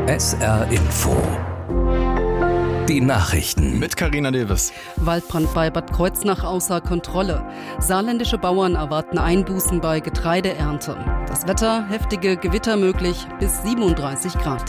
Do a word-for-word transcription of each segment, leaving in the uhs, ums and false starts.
S R Info. Die Nachrichten. Mit Carina Davis. Waldbrand bei Bad Kreuznach außer Kontrolle. Saarländische Bauern erwarten Einbußen bei Getreideernte. Das Wetter, heftige Gewitter möglich bis siebenunddreißig Grad.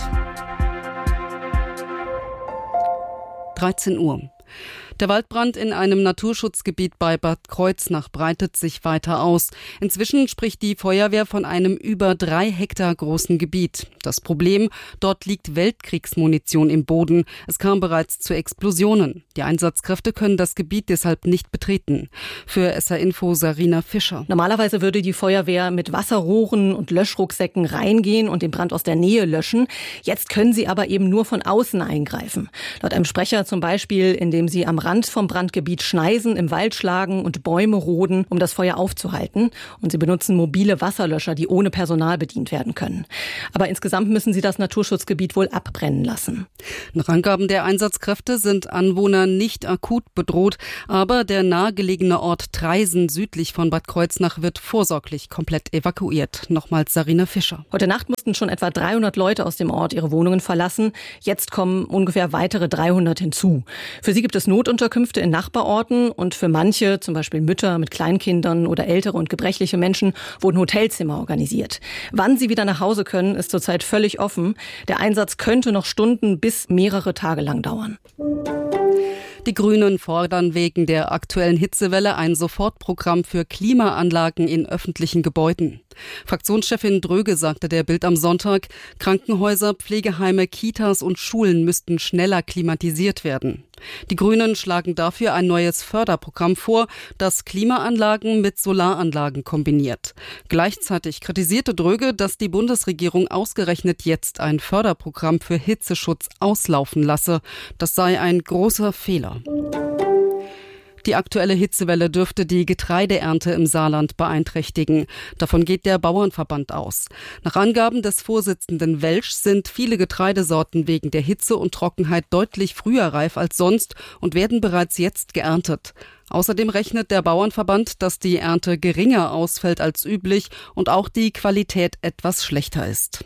dreizehn Uhr. Der Waldbrand in einem Naturschutzgebiet bei Bad Kreuznach breitet sich weiter aus. Inzwischen spricht die Feuerwehr von einem über drei Hektar großen Gebiet. Das Problem, dort liegt Weltkriegsmunition im Boden. Es kam bereits zu Explosionen. Die Einsatzkräfte können das Gebiet deshalb nicht betreten. Für S R Info Sarina Fischer. Normalerweise würde die Feuerwehr mit Wasserrohren und Löschrucksäcken reingehen und den Brand aus der Nähe löschen. Jetzt können sie aber eben nur von außen eingreifen. Laut einem Sprecher zum Beispiel, indem sie am Rand vom Brandgebiet Schneisen im Wald schlagen und Bäume roden, um das Feuer aufzuhalten. Und sie benutzen mobile Wasserlöscher, die ohne Personal bedient werden können. Aber insgesamt müssen sie das Naturschutzgebiet wohl abbrennen lassen. Nach Angaben der Einsatzkräfte sind Anwohner nicht akut bedroht, aber der nahegelegene Ort Traisen südlich von Bad Kreuznach wird vorsorglich komplett evakuiert. Nochmals Sarina Fischer. Heute Nacht mussten schon etwa dreihundert Leute aus dem Ort ihre Wohnungen verlassen. Jetzt kommen ungefähr weitere dreihundert hinzu. Für sie gibt es Notunterkünfte in Nachbarorten und für manche, zum Beispiel Mütter mit Kleinkindern oder ältere und gebrechliche Menschen, wurden Hotelzimmer organisiert. Wann sie wieder nach Hause können, ist zurzeit völlig offen. Der Einsatz könnte noch Stunden bis mehrere Tage lang dauern. Die Grünen fordern wegen der aktuellen Hitzewelle ein Sofortprogramm für Klimaanlagen in öffentlichen Gebäuden. Fraktionschefin Dröge sagte der Bild am Sonntag, Krankenhäuser, Pflegeheime, Kitas und Schulen müssten schneller klimatisiert werden. Die Grünen schlagen dafür ein neues Förderprogramm vor, das Klimaanlagen mit Solaranlagen kombiniert. Gleichzeitig kritisierte Dröge, dass die Bundesregierung ausgerechnet jetzt ein Förderprogramm für Hitzeschutz auslaufen lasse. Das sei ein großer Fehler. Die aktuelle Hitzewelle dürfte die Getreideernte im Saarland beeinträchtigen. Davon geht der Bauernverband aus. Nach Angaben des Vorsitzenden Welsch sind viele Getreidesorten wegen der Hitze und Trockenheit deutlich früher reif als sonst und werden bereits jetzt geerntet. Außerdem rechnet der Bauernverband, dass die Ernte geringer ausfällt als üblich und auch die Qualität etwas schlechter ist.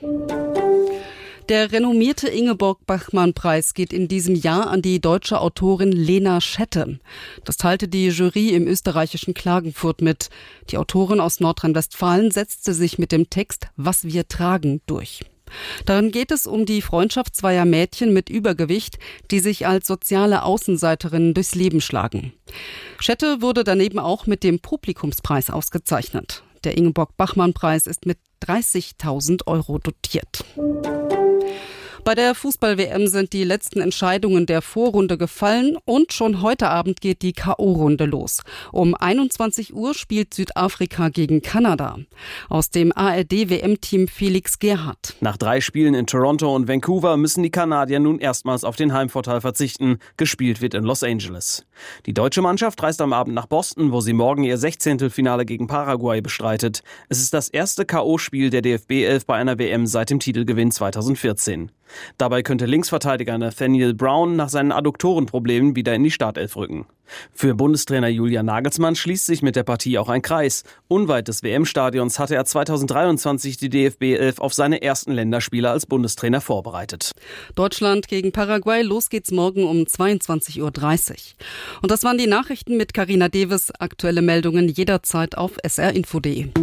Der renommierte Ingeborg-Bachmann-Preis geht in diesem Jahr an die deutsche Autorin Lena Schette. Das teilte die Jury im österreichischen Klagenfurt mit. Die Autorin aus Nordrhein-Westfalen setzte sich mit dem Text »Was wir tragen« durch. Darin geht es um die Freundschaft zweier Mädchen mit Übergewicht, die sich als soziale Außenseiterinnen durchs Leben schlagen. Schette wurde daneben auch mit dem Publikumspreis ausgezeichnet. Der Ingeborg-Bachmann-Preis ist mit dreißigtausend Euro dotiert. Bei der Fußball-W M sind die letzten Entscheidungen der Vorrunde gefallen und schon heute Abend geht die K O-Runde los. Um einundzwanzig Uhr spielt Südafrika gegen Kanada. Aus dem A R D-W M-Team Felix Gerhardt. Nach drei Spielen in Toronto und Vancouver müssen die Kanadier nun erstmals auf den Heimvorteil verzichten. Gespielt wird in Los Angeles. Die deutsche Mannschaft reist am Abend nach Boston, wo sie morgen ihr Sechzehntelfinale gegen Paraguay bestreitet. Es ist das erste K O-Spiel der D F B elf bei einer W M seit dem Titelgewinn zweitausendvierzehn. Dabei könnte Linksverteidiger Nathaniel Brown nach seinen Adduktorenproblemen wieder in die Startelf rücken. Für Bundestrainer Julian Nagelsmann schließt sich mit der Partie auch ein Kreis. Unweit des W M-Stadions hatte er zweitausenddreiundzwanzig die D F B elf auf seine ersten Länderspiele als Bundestrainer vorbereitet. Deutschland gegen Paraguay, los geht's morgen um zweiundzwanzig Uhr dreißig. Und das waren die Nachrichten mit Carina Davis. Aktuelle Meldungen jederzeit auf s r info punkt d e.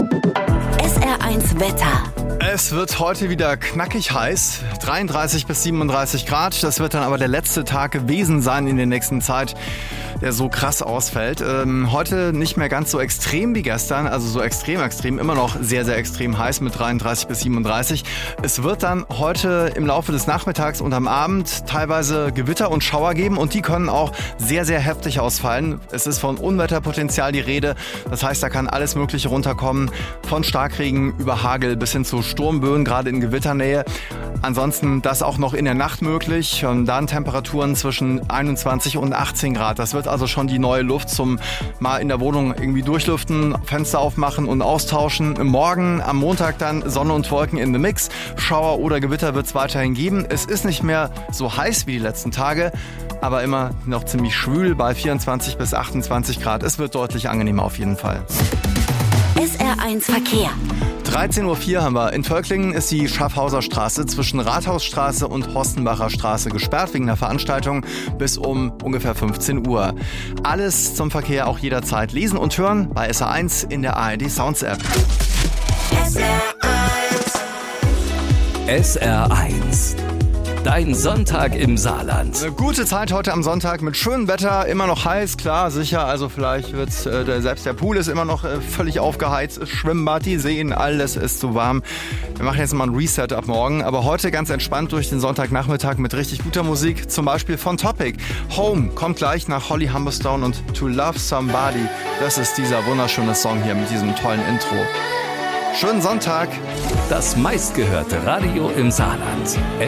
S R eins Wetter. Es wird heute wieder knackig heiß, dreiunddreißig bis siebenunddreißig Grad. Das wird dann aber der letzte Tag gewesen sein in der nächsten Zeit, der so krass ausfällt. Ähm, heute nicht mehr ganz so extrem wie gestern, also so extrem, extrem, immer noch sehr, sehr extrem heiß mit dreiunddreißig bis siebenunddreißig. Es wird dann heute im Laufe des Nachmittags und am Abend teilweise Gewitter und Schauer geben und die können auch sehr, sehr heftig ausfallen. Es ist von Unwetterpotenzial die Rede, das heißt, da kann alles Mögliche runterkommen, von Starkregen über Hagel bis hin zu Sturmböen, gerade in Gewitternähe. Ansonsten das auch noch in der Nacht möglich und dann Temperaturen zwischen einundzwanzig und achtzehn Grad. Das wird also schon die neue Luft zum mal in der Wohnung irgendwie durchlüften, Fenster aufmachen und austauschen. Morgen am Montag dann Sonne und Wolken in the Mix. Schauer oder Gewitter wird es weiterhin geben. Es ist nicht mehr so heiß wie die letzten Tage, aber immer noch ziemlich schwül bei vierundzwanzig bis achtundzwanzig Grad. Es wird deutlich angenehmer auf jeden Fall. S R eins Verkehr. dreizehn Uhr vier haben wir. In Völklingen ist die Schaffhauser Straße zwischen Rathausstraße und Horstenbacher Straße gesperrt wegen einer Veranstaltung bis um ungefähr fünfzehn Uhr. Alles zum Verkehr auch jederzeit lesen und hören bei S R eins in der A R D Sounds App. S R eins. Dein Sonntag im Saarland. Eine gute Zeit heute am Sonntag mit schönem Wetter, immer noch heiß, klar, sicher. Also vielleicht wird äh, der, selbst der Pool ist immer noch äh, völlig aufgeheizt. Das Schwimmbad, die Seen, alles ist zu warm. Wir machen jetzt mal ein Reset ab morgen, aber heute ganz entspannt durch den Sonntagnachmittag mit richtig guter Musik, zum Beispiel von Topic. Home kommt gleich nach Holly Humberstone und To Love Somebody. Das ist dieser wunderschöne Song hier mit diesem tollen Intro. Schönen Sonntag. Das meistgehörte Radio im Saarland.